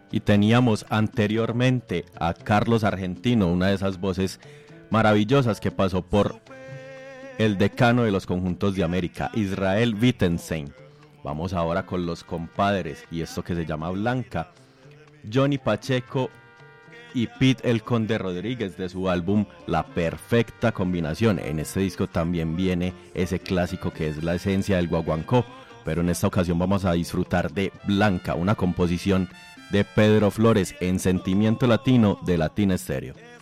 Y teníamos anteriormente a Carlos Argentino, una de esas voces maravillosas que pasó por el decano de los conjuntos de América, Israel Wittenstein. Vamos ahora con los compadres y esto que se llama Blanca, Johnny Pacheco y Pete El Conde Rodríguez de su álbum La Perfecta Combinación. En este disco también viene ese clásico que es la esencia del guaguancó, pero en esta ocasión vamos a disfrutar de Blanca, una composición de Pedro Flores en Sentimiento Latino de Latina Estéreo.